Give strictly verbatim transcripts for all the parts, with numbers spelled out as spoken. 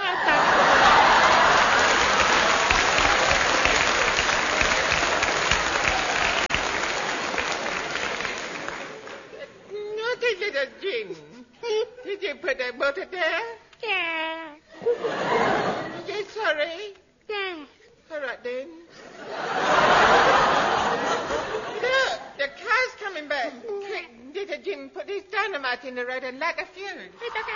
Naughty little Jim. Did you put that butter there? Yeah. You sorry? Yeah. All right, then. Look, the car's coming back. Quick, little Jim, put this dynamite in the road and light a fuse.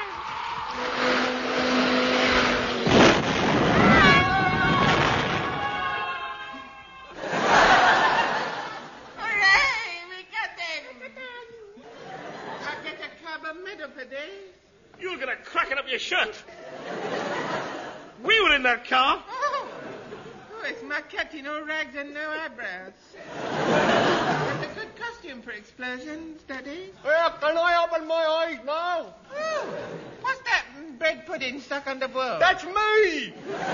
Hooray, we got them. I'll get a carbon medal for this. You're going to crack it up your shirt. We were in that car. Oh, oh it's my cat, no rags and no eyebrows. That's a good costume for explosions, Daddy. Well, can I open my eyes now? Oh, what's that bread pudding stuck on the wall? That's me!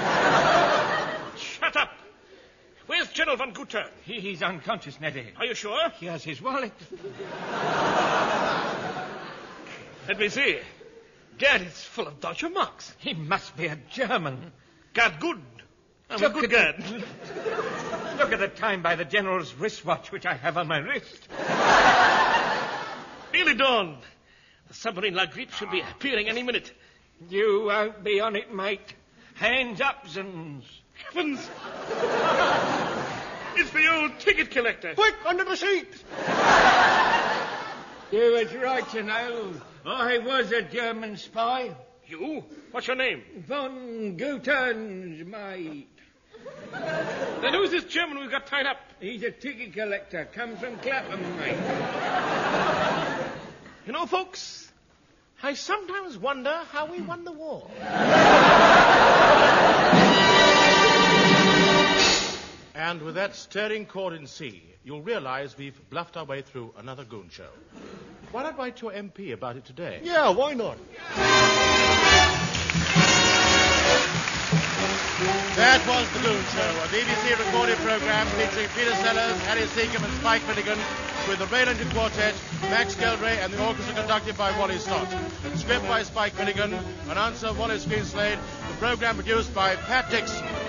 Shut up. Where's General Van Guter? He, he's unconscious, Neddy. Are you sure? He has his wallet. Let me see. Gad, it's full of Deutsche Marks. He must be a German. Gad, good. I'm Look a good at Gad. the- Look at the time by the General's wristwatch, which I have on my wrist. Nearly dawn. The submarine La Grippe should be appearing any minute. You won't be on it, mate. Hands up, Zons. Heavens! It's the old ticket collector. Quick, under the seat! You was right, you know. I was a German spy. You? What's your name? Von Guten's mate. Then who's this German we've got tied up? He's a ticket collector. Comes from Clapham, mate. You know, folks, I sometimes wonder how we won the war. And with that stirring chord in C, you'll realize we've bluffed our way through another goon show. Why not write to your M P about it today? Yeah, why not? That was The Goon Show, a B B C recorded program featuring Peter Sellers, Harry Seacombe and Spike Milligan, with the Raylington Quartet, Max Geldray and the orchestra conducted by Wally Stott. Script by Spike Milligan, announcer Wally Screenslade, the program produced by Pat Dixon.